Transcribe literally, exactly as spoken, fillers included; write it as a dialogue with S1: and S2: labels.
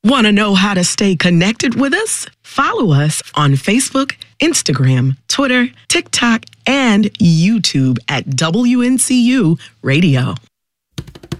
S1: Want to know how to stay connected with us? Follow us on Facebook, Instagram, Twitter, TikTok, and YouTube at W N C U Radio.